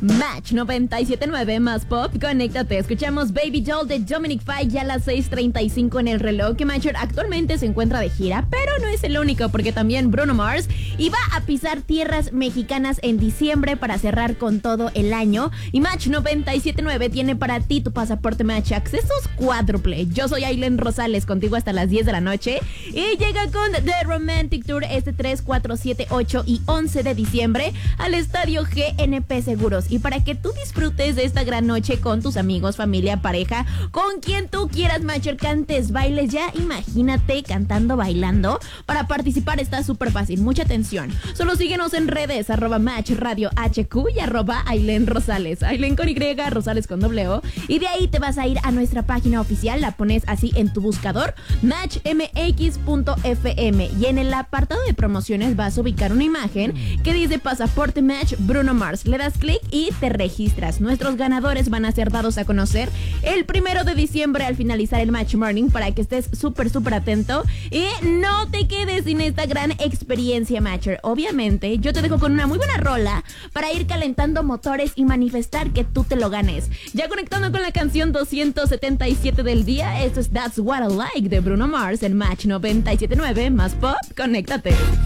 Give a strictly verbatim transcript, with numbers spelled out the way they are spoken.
Match noventa y siete punto nueve más pop, conéctate. Escuchamos Baby Doll de Dominic Fike ya a las seis treinta y cinco en el reloj. Que Matcher actualmente se encuentra de gira, pero no es el único, porque también Bruno Mars iba a pisar tierras mexicanas en diciembre para cerrar con todo el año. Y Match noventa y siete punto nueve tiene para ti tu pasaporte Match accesos cuádruple. Yo soy Aileen Rosales, contigo hasta las diez de la noche. Y llega con The Romantic Tour este tres, cuatro, siete, ocho y once de diciembre al Estadio G N P Seguros. Y para que tú disfrutes de esta gran noche con tus amigos, familia, pareja, con quien tú quieras, Matcher, cantes, bailes, ya imagínate cantando, bailando. Para participar está súper fácil, mucha atención. Solo síguenos en redes, arroba Match Radio H Q y arroba Aileen Rosales. Aileen con Y, Rosales con doble O. Y de ahí te vas a ir a nuestra página oficial, la pones así en tu buscador, match m x punto f m. Y en el apartado de promociones vas a ubicar una imagen que dice Pasaporte Match Bruno Mars. Le das clic y te registras. Nuestros ganadores van a ser dados a conocer el primero de diciembre al finalizar el Match Morning, para que estés súper, súper atento y no te quedes sin esta gran experiencia, Matcher. Obviamente, yo te dejo con una muy buena rola para ir calentando motores y manifestar que tú te lo ganes. Ya conectando con la canción doscientos setenta y siete del día, esto es That's What I Like de Bruno Mars en Match noventa y siete punto nueve más pop, conéctate.